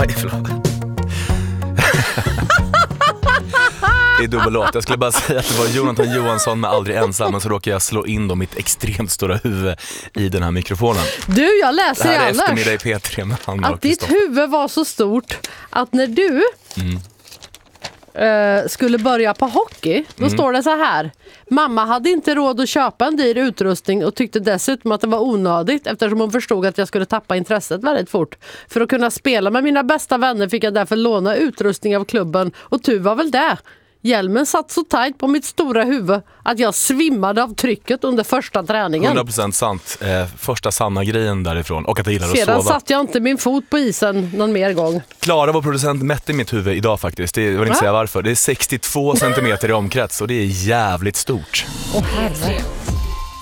Aj, förlåt. Det är dubbellåt. Jag skulle bara säga att det var Jonathan Johansson med Aldrig ensam, men så råkar jag slå in då mitt extremt stora huvud i den här mikrofonen. Du, jag läser det här är annars eftermiddag i P3 med Hanna att ditt huvud var så stort att när du skulle börja på hockey, då står det så här: mamma hade inte råd att köpa en dyr utrustning och tyckte dessutom att det var onödigt eftersom hon förstod att jag skulle tappa intresset väldigt fort. För att kunna spela med mina bästa vänner fick jag därför låna utrustning av klubben, och tur var väl det. Hjälmen satt så tajt på mitt stora huvud att jag svimmade av trycket under första träningen. 100% sant. Första sanna grejen därifrån. Och att jag gillar att Sedan sova. satt jag inte min fot på isen någon mer gång. Klara, vår producent, mätte mitt huvud idag faktiskt. Det vill inte säga varför. Det är 62 centimeter i omkrets och det är jävligt stort. Åh herre.